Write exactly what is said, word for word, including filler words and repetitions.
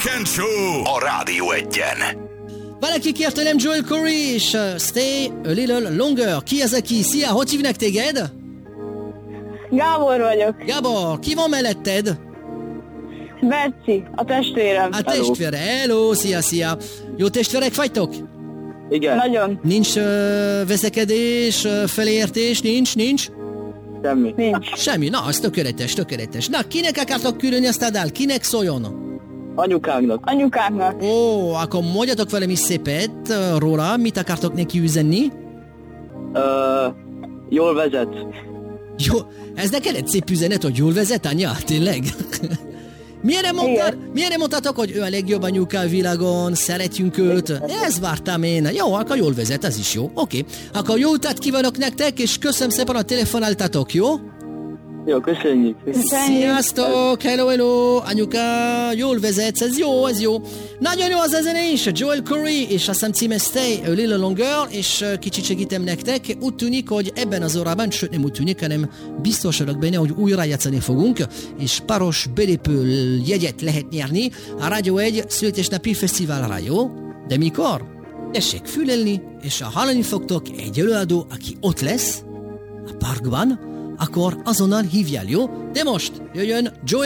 Weekend Show a Rádió Egyen. Valaki kért tőlem Joel Corey és uh, Stay a Little Longer. Ki az, aki? Szia, hogy hívnak téged? Gábor vagyok. Gábor, ki van melletted? Berci, a testvérem. A testvére, hello, szia, szia. Jó testvérek vagytok? Igen. Nagyon. Nincs uh, veszekedés, uh, felértés, nincs, nincs? Semmi. Nincs. Semmi, na, az tökéletes, tökéletes. Na, kinek akartok küldeni azt a dal? Kinek szóljon? Anyukánknak. Anyukáknak. Ó, akkor mondjatok velem is szépet uh, róla, mit akartok neki üzenni? Ö, jól vezet. Jó, ez neked egy szép üzenet, hogy jól vezet, anya? Tényleg? Miért mondtad, miért mondtatok, hogy ő a legjobb anyuka a világon, szeretjünk őt? Ez vártam én. Jó, akkor jól vezet, az is jó. Oké, akkor jó utat kívánok nektek, és köszönöm szépen, a telefonáltatok, jó? Jó, köszönjük. Sziasztok, hello, hello, anyuka, jól vezetsz, ez jó, ez jó. Nagyon jó az a zene is, Joel Corey, és azt hiszem címe Stay a Little Longer, és kicsit segítem nektek. Úgy tűnik, hogy ebben az órában, sőt nem úgy tűnik, hanem biztos vagyok benne, hogy újra játszani fogunk, és páros belépő jegyet lehet nyerni a Rádió egy születésnapi fesztiválra, jó? De mikor? Tessék fülelni, és ha hallani fogtok egy előadó, aki ott lesz, a parkban, akkor azonnal hívjál, jó? De most jöjjön Joel